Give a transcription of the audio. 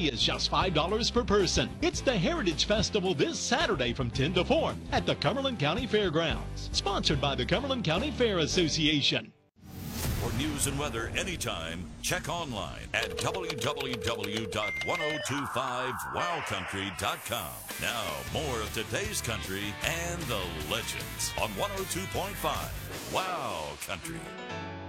fee is just $5 per person. It's the Heritage Festival this Saturday from 10 to 4 at the Cumberland County Fairgrounds. Sponsored by the Cumberland County Fair Association. For news and weather anytime, check online at www.1025wowcountry.com. Now, more of today's country and the legends on 102.5 Wow Country.